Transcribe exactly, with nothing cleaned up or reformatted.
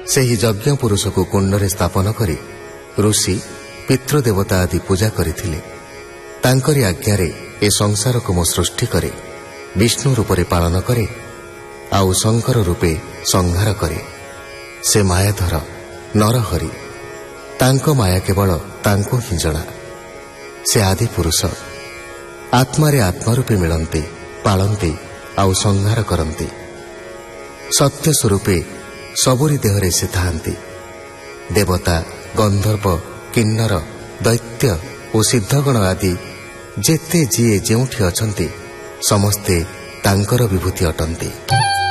ସେହି ଯଜ୍ଞ ପୁରୁଷକୁ କୁଣ୍ଡରେ ସ୍ଥାପନ କରି ଋଷି ପିତୃଦେବତା ଆଦି ପୂଜା କରିଥିଲେ। ତାଙ୍କରି ଆଜ୍ଞାରେ ଏ ସଂସାରକୁ ମୁଁ ସୃଷ୍ଟି କରେ, ବିଷ୍ଣୁ ରୂପରେ ପାଳନ କରେ, ଆଉ ଶଙ୍କର ରୂପେ ସଂହାର କରେ। ସେ ମାୟାଧର ନରହରି, ତାଙ୍କ ମାୟା କେବଳ ତାଙ୍କୁ ହିଁ ଜଣା। ସେ ଆଦି ପୁରୁଷ ଆତ୍ମାରେ ଆତ୍ମା ରୂପେ ମିଳନ୍ତି, ପାଳନ୍ତି ଆଉ ସଂହାର କରନ୍ତି। ସତ୍ୟ ସ୍ୱରୂପେ ସବୁରି ଦେହରେ ସେ ଥାନ୍ତି। ଦେବତା, ଗନ୍ଧର୍ବ, କିନ୍ନର, ଦୈତ୍ୟ ଓ ସିଦ୍ଧଗଣ ଆଦି ଯେତେ ଯିଏ ଯେଉଁଠି ଅଛନ୍ତି ସମସ୍ତେ ତାଙ୍କର ବିଭୂତି ଅଟନ୍ତି।